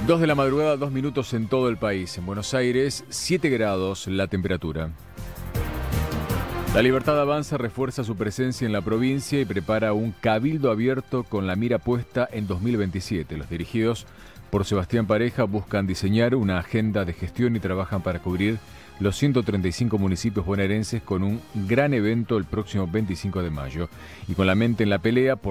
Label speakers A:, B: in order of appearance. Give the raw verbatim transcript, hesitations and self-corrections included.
A: Dos de la madrugada, dos minutos en todo el país. En Buenos Aires, siete grados la temperatura. La Libertad Avanza refuerza su presencia en la provincia y prepara un cabildo abierto con la mira puesta en dos mil veintisiete. Los dirigidos por Sebastián Pareja buscan diseñar una agenda de gestión y trabajan para cubrir los ciento treinta y cinco municipios bonaerenses con un gran evento el próximo veinticinco de mayo. Y con la mente en la pelea por